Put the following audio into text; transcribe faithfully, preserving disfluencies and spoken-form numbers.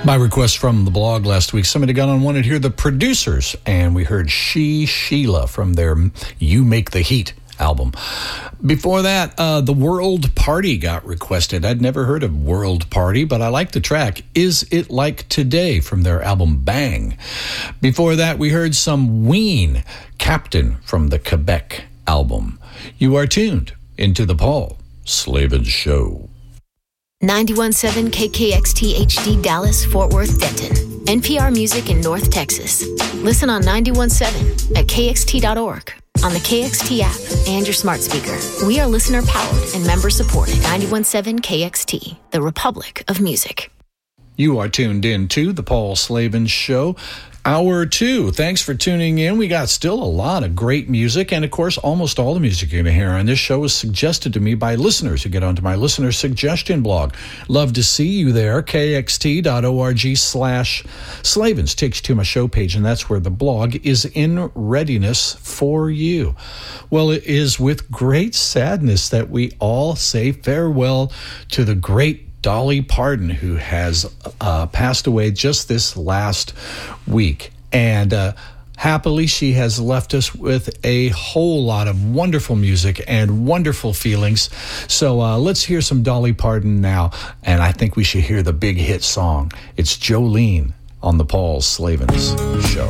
My request from the blog last week, somebody got on wanted to hear the Producers, and we heard She Sheila from their You Make the Heat album. Before that, uh, the World Party got requested. I'd never heard of World Party, but I like the track Is It Like Today from their album Bang. Before that, we heard some Ween, Captain from the Quebec album. You are tuned into the Paul Slavin Show. ninety-one point seven K K X T H D Dallas, Fort Worth, Denton. N P R Music in North Texas. Listen on ninety-one point seven at K X T dot org, on the K X T app, and your smart speaker. We are listener-powered and member-supported. ninety-one point seven K X T, the Republic of Music. You are tuned in to the Paul Slavin Show. Hour two. Thanks for tuning in. We got still a lot of great music, and of course, almost all the music you're going to hear on this show is suggested to me by listeners who get onto my listener suggestion blog. Love to see you there. K X T dot org slash Slavins takes you to my show page, and that's where the blog is in readiness for you. Well, it is with great sadness that we all say farewell to the great Dolly Parton, who has uh, passed away just this last week. And uh, happily, she has left us with a whole lot of wonderful music and wonderful feelings. So uh, let's hear some Dolly Parton now. And I think we should hear the big hit song. It's Jolene on the Paul Slavins Show.